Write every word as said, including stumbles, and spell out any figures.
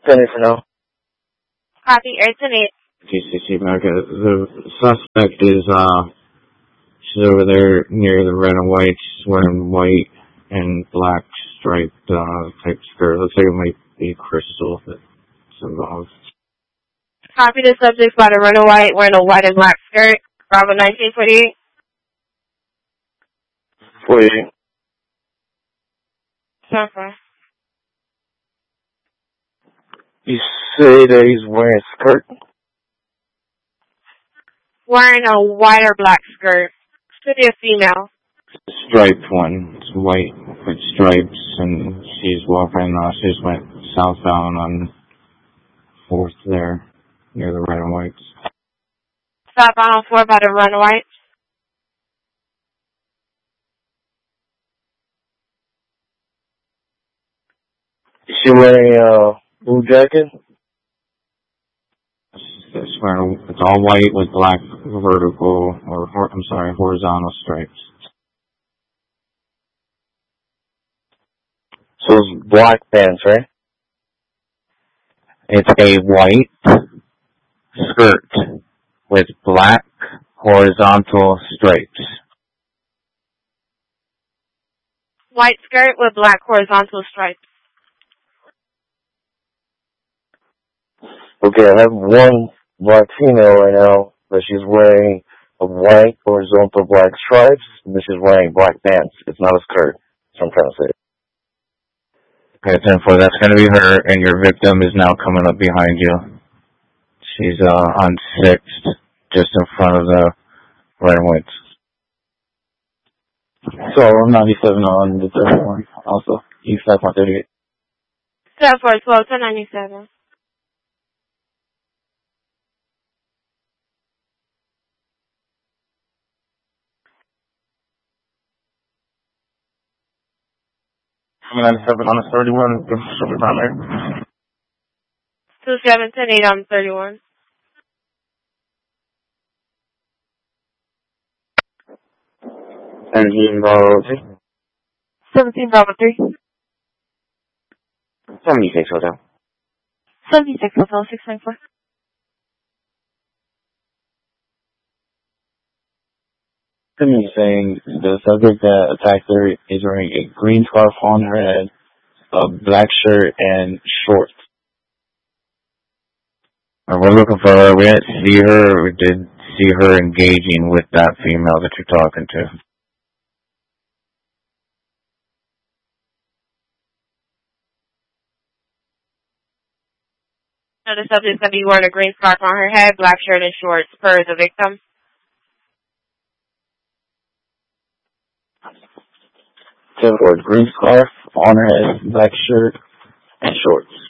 Penny for now. Copy, Ayrton eight. G C C America. The suspect is, uh, she's over there near the red and white. She's wearing white and black striped, uh, type skirt. Looks like it might be Crystal that's involved. Copy, the subject by the red and white, wearing a white and black skirt. Bravo nineteen forty-eight. forty-eight. Jennifer. You say that he's wearing a skirt? Wearing a white or black skirt. Should be a female. Striped one. It's white with stripes, and she's walking, uh, she just went southbound on fourth there, near the red and whites. Southbound on four by the red and white. Is she wearing a blue jacket? It's, wearing, it's all white with black vertical, or, or I'm sorry, horizontal stripes. So it's black pants, right? It's a white skirt with black horizontal stripes. White skirt with black horizontal stripes. Okay, I have one black female right now, but she's wearing a white horizontal black stripes, and she's wearing black pants. It's not a skirt. That's what I'm trying to say. Okay, ten four, that's going to be her, and your victim is now coming up behind you. She's uh, on sixth, just in front of the red and whites. So I'm ninety-seven on the third one, also. East five one thirty-eight. seven four twelve to ninety-seven. I'm ninety-seven on the thirty-one, Silver Primary. two seven ten eight on thirty-one. seventeen Bravo three. seventeen Bravo three. seventy-six Hotel. seventy-six Hotel six nine four. Timmy saying the subject that attacked her is wearing a green scarf on her head, a black shirt, and shorts. And we're looking for her. We didn't see her. We did see her engaging with that female that you're talking to. So the subject's going to be wearing a green scarf on her head, black shirt, and shorts per the victim. So, or green scarf on her head, black shirt, and shorts.